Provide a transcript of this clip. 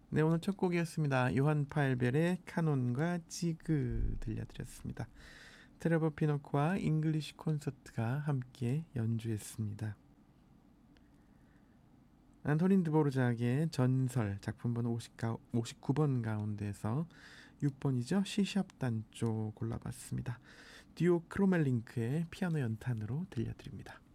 네, 오늘 첫 곡이었습니다. 요한 파일벨의 카논과 지그 들려드렸습니다. 트레버 피노크와 잉글리시 콘서트가 함께 연주했습니다. 안토닌 드보르작의 전설 작품 번호 59번 가운데서 6번이죠. C샵 단조 골라봤습니다. 듀오 크로멜링크의 피아노 연탄으로 들려드립니다.